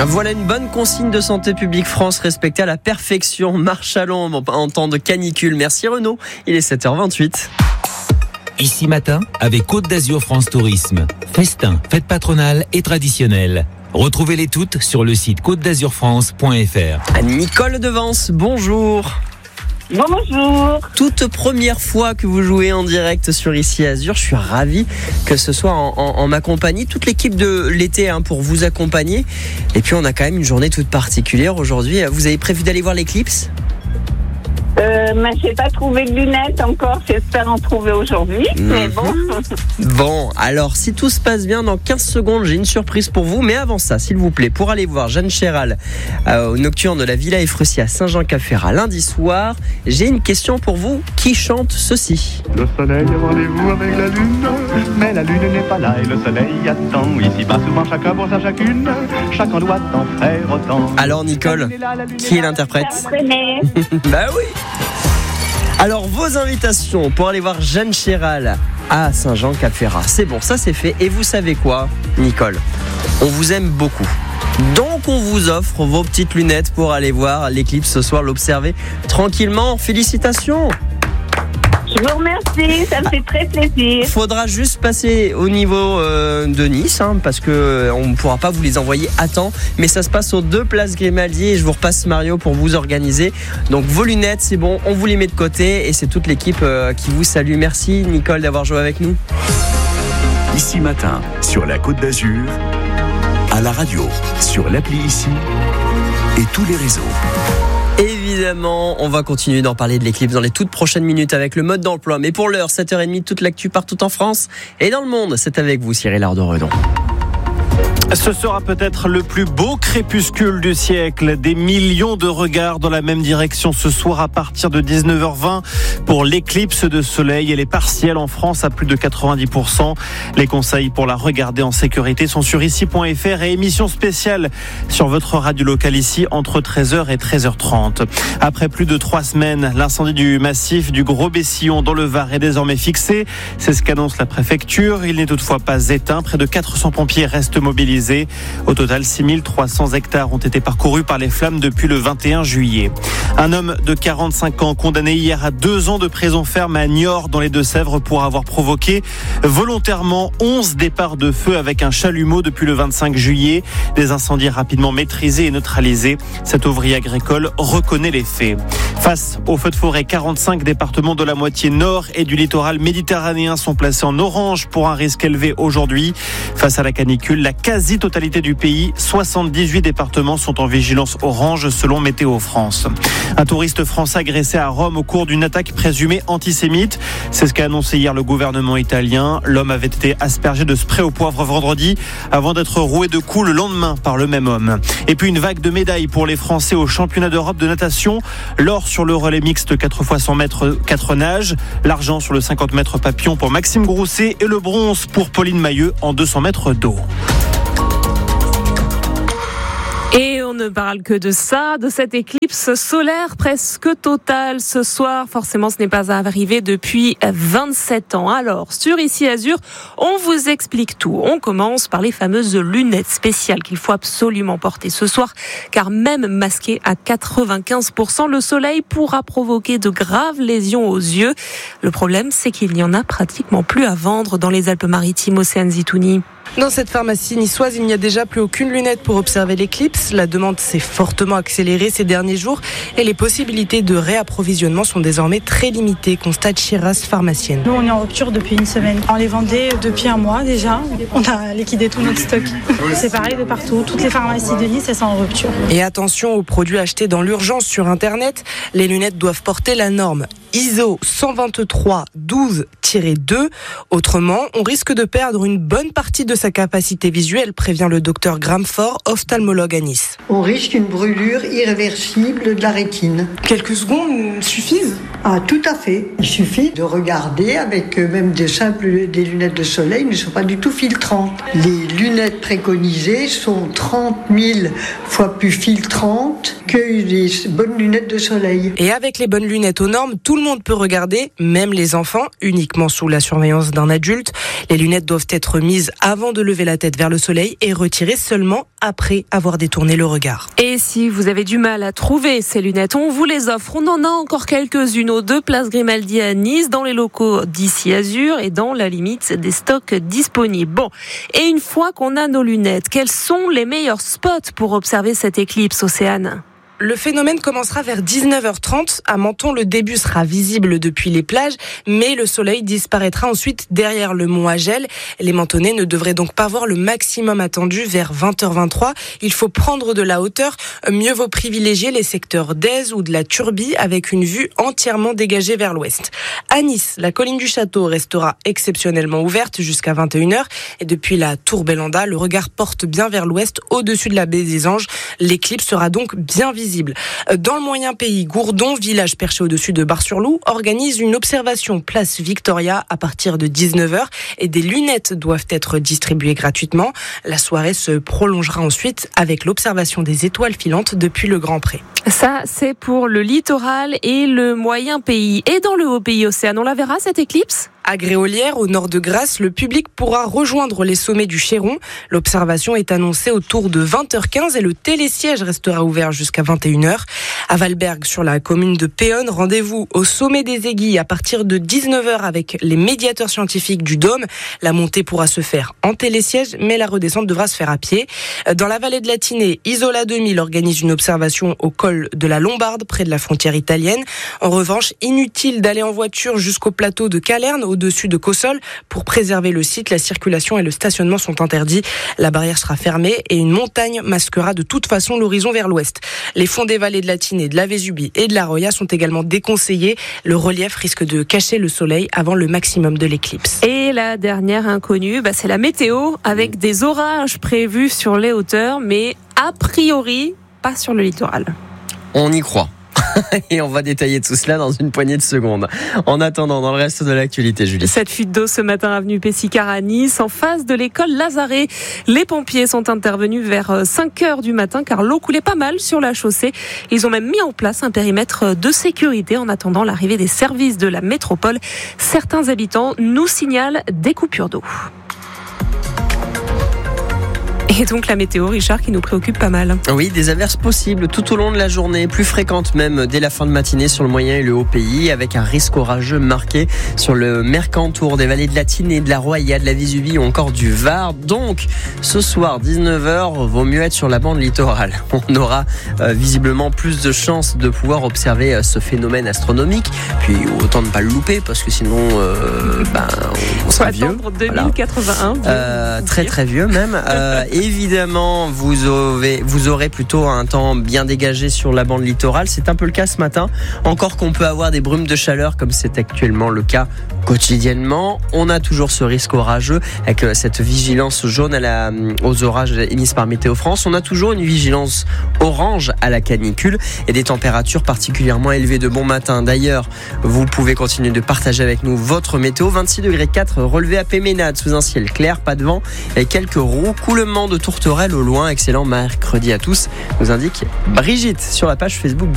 Voilà une bonne consigne de Santé publique France respectée à la perfection. Marche à l'ombre en temps de canicule. Merci Renaud, il est 7h28. Ici matin, avec Côte d'Azur France Tourisme. Festin, fête patronale et traditionnelle. Retrouvez-les toutes sur le site côtedazurfrance.fr. Nicole Devance, bonjour. Bonjour. Toute première fois que vous jouez en direct sur Ici Azur, je suis ravi que ce soit en ma compagnie, toute l'équipe de l'été pour vous accompagner. Et puis on a quand même une journée toute particulière aujourd'hui. Vous avez prévu d'aller voir l'éclipse ? Mais j'ai pas trouvé de lunettes encore, j'espère en trouver aujourd'hui, mais bon. Bon, alors si tout se passe bien, dans 15 secondes, j'ai une surprise pour vous. Mais avant ça, s'il vous plaît, pour aller voir Jeanne Chéral au Nocturne de la Villa Effrecy à Saint-Jean-Cap-Ferrat lundi soir, j'ai une question pour vous. Qui chante ceci ? Le soleil a rendez-vous avec la lune, mais la lune n'est pas là et le soleil attend. Ici pas souvent chacun pour sa chacune, chacun doit en faire autant. Alors Nicole, qui est l'interprète ? Bah oui. Alors vos invitations pour aller voir Jeanne Chéral à Saint-Jean-Cap-Ferrat, c'est bon, ça c'est fait. Et vous savez quoi, Nicole ? On vous aime beaucoup. Donc on vous offre vos petites lunettes pour aller voir l'éclipse ce soir, l'observer tranquillement. Félicitations. Je vous remercie, ça me fait très plaisir. Faudra juste passer au niveau de Nice, parce que on ne pourra pas vous les envoyer à temps. Mais ça se passe aux 2 places Grimaldi et je vous repasse Mario pour vous organiser. Donc vos lunettes, c'est bon, on vous les met de côté et c'est toute l'équipe qui vous salue. Merci Nicole d'avoir joué avec nous. Ici matin, sur la Côte d'Azur, à la radio, sur l'appli Ici et tous les réseaux. Évidemment, on va continuer d'en parler de l'éclipse dans les toutes prochaines minutes avec le mode d'emploi. Mais pour l'heure, 7h30, toute l'actu partout en France et dans le monde. C'est avec vous, Cyril Ardo-Redon. Ce sera peut-être le plus beau crépuscule du siècle. Des millions de regards dans la même direction ce soir à partir de 19h20 pour l'éclipse de soleil. Elle est partielle en France à plus de 90%. Les conseils pour la regarder en sécurité sont sur ici.fr et émission spéciale sur votre radio locale ici entre 13h et 13h30. Après plus de 3 semaines, l'incendie du massif du Gros-Bessillon dans le Var est désormais fixé. C'est ce qu'annonce la préfecture. Il n'est toutefois pas éteint. Près de 400 pompiers restent mobilisés. Au total, 6300 hectares ont été parcourus par les flammes depuis le 21 juillet. Un homme de 45 ans condamné hier à 2 ans de prison ferme à Niort dans les Deux-Sèvres pour avoir provoqué volontairement 11 départs de feu avec un chalumeau depuis le 25 juillet. Des incendies rapidement maîtrisés et neutralisés. Cet ouvrier agricole reconnaît les faits. Face aux feux de forêt, 45 départements de la moitié nord et du littoral méditerranéen sont placés en orange pour un risque élevé aujourd'hui. Face à la canicule, la quasi-totalité du pays, 78 départements sont en vigilance orange selon Météo France. Un touriste français agressé à Rome au cours d'une attaque présumée antisémite. C'est ce qu'a annoncé hier le gouvernement italien. L'homme avait été aspergé de spray au poivre vendredi avant d'être roué de coups le lendemain par le même homme. Et puis une vague de médailles pour les Français au championnat d'Europe de natation. L'or sur le relais mixte 4x100 mètres 4 nages. L'argent sur le 50 mètres papillon pour Maxime Grousset et le bronze pour Pauline Mailleux en 200 mètres d'eau. Et on ne parle que de ça, de cette éclipse solaire presque totale ce soir. Forcément, ce n'est pas arrivé depuis 27 ans. Alors, sur Ici Azur, on vous explique tout. On commence par les fameuses lunettes spéciales qu'il faut absolument porter ce soir, car même masqué à 95%, le soleil pourra provoquer de graves lésions aux yeux. Le problème, c'est qu'il n'y en a pratiquement plus à vendre dans les Alpes-Maritimes. Océane Zitouni. Dans cette pharmacie niçoise, il n'y a déjà plus aucune lunette pour observer l'éclipse. La demande s'est fortement accélérée ces derniers jours et les possibilités de réapprovisionnement sont désormais très limitées, constate Chiras, pharmacienne. Nous, on est en rupture depuis une semaine. On les vendait depuis un mois déjà. On a liquidé tout notre stock. C'est pareil de partout. Toutes les pharmacies de Nice, elles sont en rupture. Et attention aux produits achetés dans l'urgence sur Internet. Les lunettes doivent porter la norme ISO 123-12-2. Autrement, on risque de perdre une bonne partie de sa capacité visuelle, prévient le docteur Gramfort, ophtalmologue à Nice. On risque une brûlure irréversible de la rétine. Quelques secondes suffisent ? Ah, tout à fait. Il suffit de regarder avec même des lunettes de soleil ne sont pas du tout filtrantes. Les lunettes préconisées sont 30 000 fois plus filtrantes que les bonnes lunettes de soleil. Et avec les bonnes lunettes aux normes, tout le monde peut regarder, même les enfants, uniquement sous la surveillance d'un adulte. Les lunettes doivent être mises avant avant de lever la tête vers le soleil et retirer seulement après avoir détourné le regard. Et si vous avez du mal à trouver ces lunettes, on vous les offre. On en a encore quelques-unes aux 2 places Grimaldi à Nice, dans les locaux d'ici Azur et dans la limite des stocks disponibles. Bon, et une fois qu'on a nos lunettes, quels sont les meilleurs spots pour observer cette éclipse, Océane ? Le phénomène commencera vers 19h30. À Menton, le début sera visible depuis les plages, mais le soleil disparaîtra ensuite derrière le mont Agel. Les Mentonnais ne devraient donc pas voir le maximum attendu vers 20h23. Il faut prendre de la hauteur. Mieux vaut privilégier les secteurs d'Aise ou de la Turbie avec une vue entièrement dégagée vers l'ouest. À Nice, la colline du Château restera exceptionnellement ouverte jusqu'à 21h. Et depuis la tour Bélanda, le regard porte bien vers l'ouest, au-dessus de la baie des Anges. L'éclipse sera donc bien visible. Dans le moyen pays, Gourdon, village perché au-dessus de Bar-sur-Loup, organise une observation place Victoria à partir de 19h et des lunettes doivent être distribuées gratuitement. La soirée se prolongera ensuite avec l'observation des étoiles filantes depuis le Grand Pré. Ça, c'est pour le littoral et le moyen pays. Et dans le haut pays, Océane, on la verra cette éclipse ? À Gréolière, au nord de Grasse, le public pourra rejoindre les sommets du Chéron. L'observation est annoncée autour de 20h15 et le télésiège restera ouvert jusqu'à 21h. À Valberg, sur la commune de Péonne, rendez-vous au sommet des Aiguilles à partir de 19h avec les médiateurs scientifiques du Dôme. La montée pourra se faire en télésiège, mais la redescente devra se faire à pied. Dans la vallée de la Tinée, Isola 2000 organise une observation au col de la Lombarde, près de la frontière italienne. En revanche, inutile d'aller en voiture jusqu'au plateau de Calerne, au-dessus de Cossol. Pour préserver le site, la circulation et le stationnement sont interdits. La barrière sera fermée et une montagne masquera de toute façon l'horizon vers l'ouest. Les fonds des vallées de la Tinée, de la Vésubie et de la Roya sont également déconseillés. Le relief risque de cacher le soleil avant le maximum de l'éclipse. Et la dernière inconnue, c'est la météo, avec des orages prévus sur les hauteurs, mais a priori, pas sur le littoral. On y croit. Et on va détailler tout cela dans une poignée de secondes. En attendant, dans le reste de l'actualité, Julie. Cette fuite d'eau ce matin avenue Pessicard à Nice, en face de l'école Lazaret. Les pompiers sont intervenus vers 5h du matin car l'eau coulait pas mal sur la chaussée. Ils ont même mis en place un périmètre de sécurité en attendant l'arrivée des services de la métropole. Certains habitants nous signalent des coupures d'eau. Et donc la météo, Richard, qui nous préoccupe pas mal. Oui, des averses possibles tout au long de la journée, plus fréquentes même dès la fin de matinée sur le moyen et le haut pays, avec un risque orageux marqué sur le Mercantour, des vallées de la Tinée, de la Roya, de la Vésubie ou encore du Var. Donc, ce soir, 19h, vaut mieux être sur la bande littorale. On aura visiblement plus de chances de pouvoir observer ce phénomène astronomique. Puis autant ne pas le louper, parce que sinon, on sera vieux. Attendre 2081. Voilà. Très très vieux même. Évidemment, vous aurez plutôt un temps bien dégagé sur la bande littorale. C'est un peu le cas ce matin. Encore qu'on peut avoir des brumes de chaleur, comme c'est actuellement le cas quotidiennement. On a toujours ce risque orageux avec cette vigilance jaune aux orages émises par Météo France. On a toujours une vigilance orange à la canicule et des températures particulièrement élevées de bon matin. D'ailleurs, vous pouvez continuer de partager avec nous votre météo. 26,4 degrés relevé à Péménade sous un ciel clair, pas de vent et quelques roucoulements de tourterelles au loin. Excellent mercredi à tous, nous indique Brigitte sur la page Facebook.